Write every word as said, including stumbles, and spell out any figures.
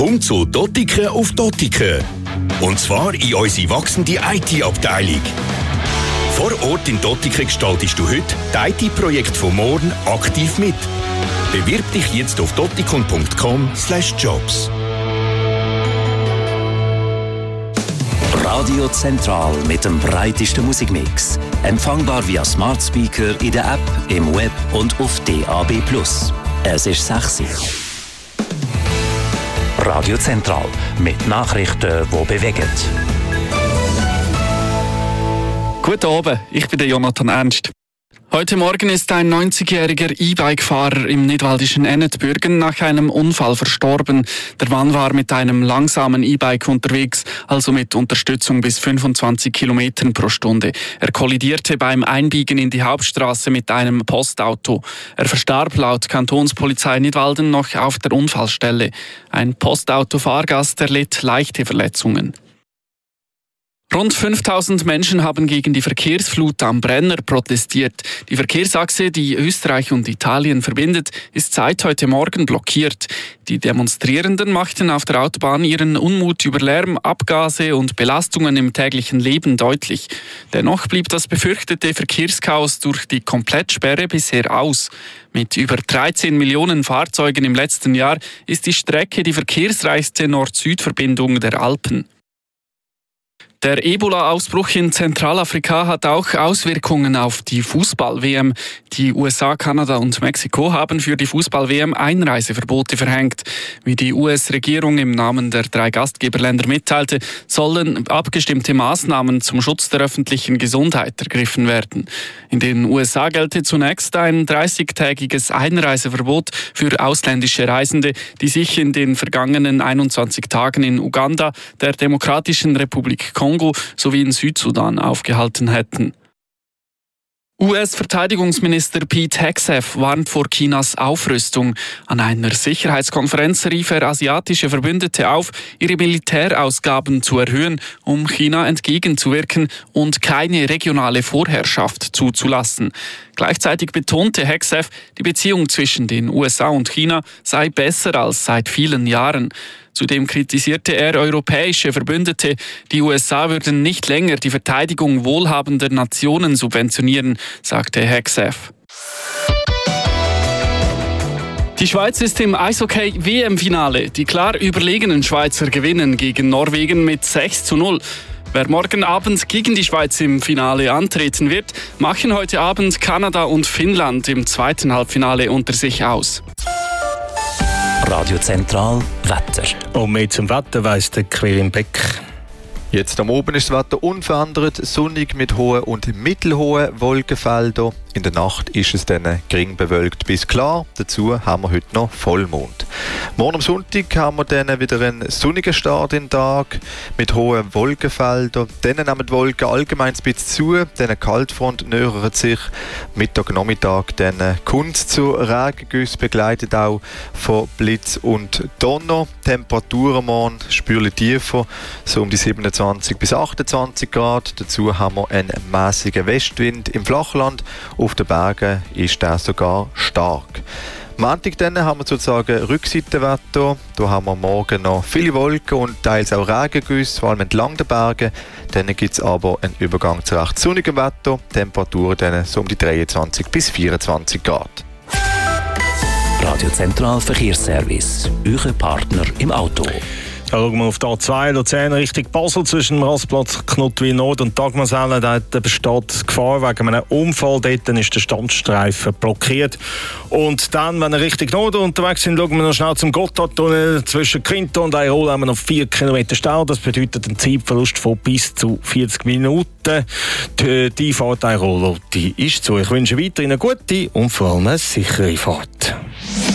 Komm zu Dottiken auf Dottiken. Und zwar in unsere wachsende I T-Abteilung. Vor Ort in Dottiken gestaltest du heute die I T-Projekte von morgen aktiv mit. Bewirb dich jetzt auf dottikon punkt com slash jobs. Radio Zentral mit dem breitesten Musikmix. Empfangbar via Smart Speaker in der App, im Web und auf D A B plus. Es ist sechs Uhr. Radio Zentral mit Nachrichten, die bewegen. Guten Abend, ich bin der Jonathan Ernst. Heute Morgen ist ein neunzigjähriger E-Bike-Fahrer im nidwaldischen Ennetbürgen nach einem Unfall verstorben. Der Mann war mit einem langsamen E-Bike unterwegs, also mit Unterstützung bis fünfundzwanzig Kilometern pro Stunde. Er kollidierte beim Einbiegen in die Hauptstraße mit einem Postauto. Er verstarb laut Kantonspolizei Nidwalden noch auf der Unfallstelle. Ein Postauto-Fahrgast erlitt leichte Verletzungen. Rund fünftausend Menschen haben gegen die Verkehrsflut am Brenner protestiert. Die Verkehrsachse, die Österreich und Italien verbindet, ist seit heute Morgen blockiert. Die Demonstrierenden machten auf der Autobahn ihren Unmut über Lärm, Abgase und Belastungen im täglichen Leben deutlich. Dennoch blieb das befürchtete Verkehrschaos durch die Komplettsperre bisher aus. Mit über dreizehn Millionen Fahrzeugen im letzten Jahr ist die Strecke die verkehrsreichste Nord-Süd-Verbindung der Alpen. Der Ebola-Ausbruch in Zentralafrika hat auch Auswirkungen auf die Fußball-W M. Die U S A, Kanada und Mexiko haben für die Fußball-W M Einreiseverbote verhängt. Wie die U S-Regierung im Namen der drei Gastgeberländer mitteilte, sollen abgestimmte Maßnahmen zum Schutz der öffentlichen Gesundheit ergriffen werden. In den U S A gelte zunächst ein dreißigtägiges Einreiseverbot für ausländische Reisende, die sich in den vergangenen einundzwanzig Tagen in Uganda, der Demokratischen Republik Kongo sowie in Südsudan aufgehalten hätten. U S-Verteidigungsminister Pete Hegseth warnt vor Chinas Aufrüstung. An einer Sicherheitskonferenz rief er asiatische Verbündete auf, ihre Militärausgaben zu erhöhen, um China entgegenzuwirken und keine regionale Vorherrschaft zuzulassen. Gleichzeitig betonte Hegseth, die Beziehung zwischen den U S A und China sei besser als seit vielen Jahren. Zudem kritisierte er europäische Verbündete, die U S A würden nicht länger die Verteidigung wohlhabender Nationen subventionieren, sagte Hegseth. Die Schweiz ist im Eishockey-W M-Finale. Die klar überlegenen Schweizer gewinnen gegen Norwegen mit sechs zu null. Wer morgen Abend gegen die Schweiz im Finale antreten wird, machen heute Abend Kanada und Finnland im zweiten Halbfinale unter sich aus. Radio Zentral Wetter. Und mehr zum Wetter weiss der Quirin Beck. Jetzt am Oben ist das Wetter unverändert, sonnig mit hohen und mittelhohen Wolkenfeldern. In der Nacht ist es dann gering bewölkt bis klar. Dazu haben wir heute noch Vollmond. Morgen am Sonntag haben wir dann wieder einen sonnigen Start in den Tag mit hohen Wolkenfeldern. Dann nehmen die Wolken allgemein ein bisschen zu. Dann eine Kaltfront nähert sich. Mittag, Nachmittag dann kommt es zu Regengüssen, begleitet auch von Blitz und Donner. Temperaturen morgen spürlich tiefer, so um die siebenundzwanzig bis achtundzwanzig Grad. Dazu haben wir einen mäßigen Westwind im Flachland. Auf den Bergen ist der sogar stark. Montag dann haben wir sozusagen Rückseitenwetter. Da haben wir morgen noch viele Wolken und teils auch Regengüsse, vor allem entlang der Berge. Dann gibt es aber einen Übergang zu recht sonnigem Wetter. Temperaturen dann so um die dreiundzwanzig bis vierundzwanzig Grad. Radio Zentral Verkehrsservice. Eure Partner im Auto. Da schauen wir auf die A zwei Luzern Richtung Basel zwischen dem Rastplatz Knutwil Nord und Dagmarsellen. Da besteht Gefahr wegen einem Unfall. Dort ist der Standstreifen blockiert. Und dann, wenn wir Richtung Norden unterwegs sind, schauen wir noch schnell zum Gotthardtunnel. Zwischen Quinto und Airol haben wir noch vier Kilometer Stau. Das bedeutet einen Zeitverlust von bis zu vierzig Minuten. Die, die Fahrt Airol, die ist zu. Ich wünsche weiterhin eine gute und vor allem eine sichere Fahrt.